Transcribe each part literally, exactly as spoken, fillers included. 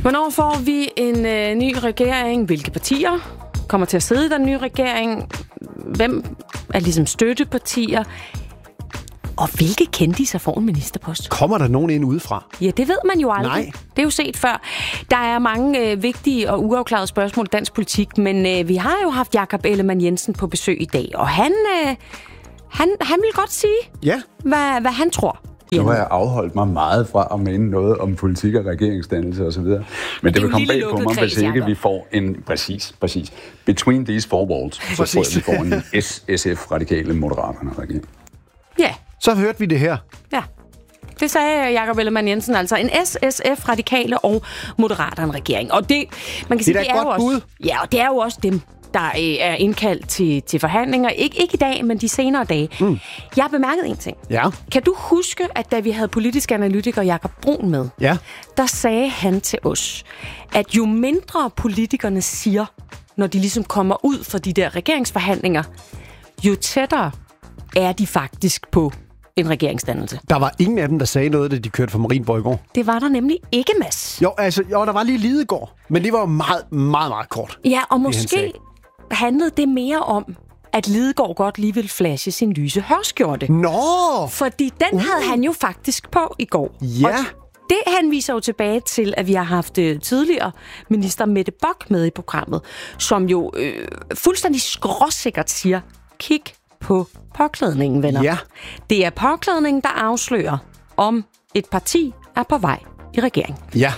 Hvornår får vi en øh, ny regering? Hvilke partier kommer til at sidde i den nye regering? Hvem er ligesom støttepartier? Og hvilke kendiser får en ministerpost? Kommer der nogen ind udefra? Ja, det ved man jo aldrig. Nej. Det er jo set før. Der er mange øh, vigtige og uafklarede spørgsmål i dansk politik, men øh, vi har jo haft Jakob Ellemann-Jensen på besøg i dag, og han, øh, han, han vil godt sige, ja. hvad, hvad han tror. Nu har jeg afholdt mig meget fra at mene noget om politik og regeringsdannelse osv. Men det, det vil komme bag på mig, hvis ikke vi får en... Præcis, præcis. Between these four walls, så tror jeg, vi får en S S F radikale Moderaterne regering. Ja. Så hørte vi det her. Ja. Det sagde Jakob Ellemann-Jensen, altså en S S F radikale og Moderaterne regering. Og det, man kan sige, det er, det er jo også, bud. Ja, og det er jo også dem, der er indkaldt til, til forhandlinger. Ik- ikke i dag, men de senere dage. Mm. Jeg har bemærket en ting. Ja. Kan du huske, at da vi havde politisk analytiker Jakob Brun med, ja. der sagde han til os, at jo mindre politikerne siger, når de ligesom kommer ud fra de der regeringsforhandlinger, jo tættere er de faktisk på en regeringsdannelse. Der var ingen af dem, der sagde noget, da de kørte fra Marienborg i går. Det var der nemlig ikke, Mads. Jo, altså, jo, der var lige Lidegaard, men det var jo meget, meget, meget kort. Ja, og måske handlede det mere om, at Lidegaard godt lige ville flashe sin lyse hørskjorte. Nå! Fordi den uh. havde han jo faktisk på i går. Ja. Og det henviser jo tilbage til, at vi har haft tidligere minister Mette Bock med i programmet, som jo øh, fuldstændig skråsikkert siger, kig på påklædningen, venner. Ja. Det er påklædningen, der afslører, om et parti er på vej i regering. Ja.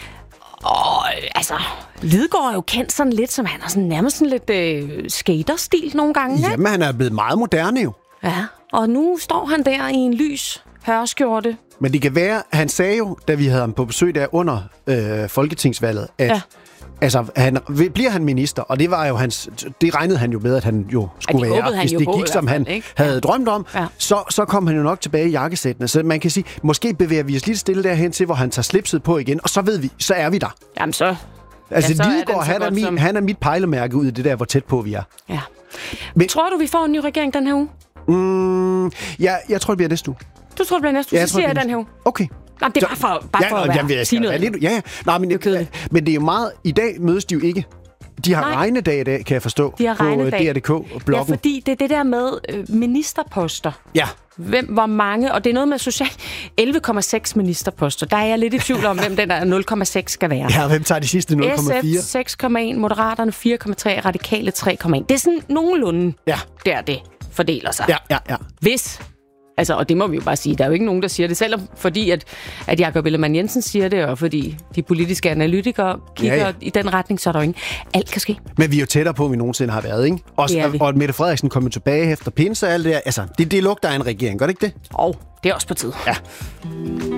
Og altså, Lidegaard er jo kendt sådan lidt, som han har sådan nærmest sådan lidt øh, skaterstil nogle gange. Ja? Jamen, han er blevet meget moderne jo. Ja, og nu står han der i en lys hørskjorte. Men det kan være, han sagde jo, da vi havde ham på besøg der under øh, folketingsvalget, at ja. altså, han, bliver han minister, og det var jo hans, det regnede han jo med, at han jo skulle ja, være, hvis det gik, som han ikke? havde ja. drømt om, ja. så, så kom han jo nok tilbage i jakkesættene. Så man kan sige, måske bevæger vi os lidt stille derhen til, hvor han tager slipset på igen, og så ved vi, så er vi der. Jamen så... Altså, ja, Lidegaard, han, er min, som... han er mit pejlemærke ud i det der, hvor tæt på vi er. Ja. Men, tror du, vi får en ny regering den her uge? Mm, ja, jeg tror, det bliver næste uge. Du tror, det bliver næste uge? Ja, så siger jeg den her uge. Okay. Nå, det er bare for, bare ja, for at være, jamen, sige noget. Lidt, ja, ja. Nej, men, det er men det er jo meget... I dag mødes de jo ikke. De har Nej. regnedag i dag, kan jeg forstå, de har på regnedag. D R punktum D K-bloggen. Ja, fordi det er det der med øh, ministerposter. Ja. Hvem, hvor mange, og det er noget med social... elleve komma seks ministerposter. Der er jeg lidt i tvivl om, hvem den der nul komma seks skal være. Ja, hvem tager de sidste nul komma fire? S F seks komma en, Moderaterne fire komma tre, Radikale tre komma en. Det er sådan nogenlunde, ja. der det fordeler sig. Ja, ja, ja. Hvis... Altså, og det må vi jo bare sige. Der er jo ikke nogen, der siger det. Selvom fordi, at, at Jakob Ellemann-Jensen siger det, og fordi de politiske analytikere kigger ja, ja. i den retning, så er der jo ingen. Alt kan ske. Men vi er jo tættere på, end vi nogensinde har været, ikke? Også, og, og Mette Frederiksen kommer tilbage efter pinse og alt det der. Altså, det, det lugter af en regering, gør det ikke det? Og det er også på tid. Ja.